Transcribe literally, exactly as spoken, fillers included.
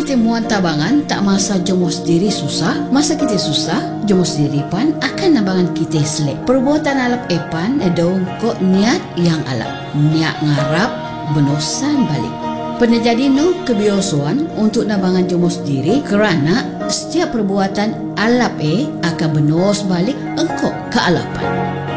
kita muan tabangan tak masa jomoh sendiri susah, masa kita susah jomoh sendiri pan akan nabangan kita selek. Perbuatan alap epan edong kok niat yang alap, niat ngarap benosan balik. Pernah jadi no kebiasaan untuk nabangan jomoh sendiri kerana setiap perbuatan alap e akan benos balik engkau kealapan.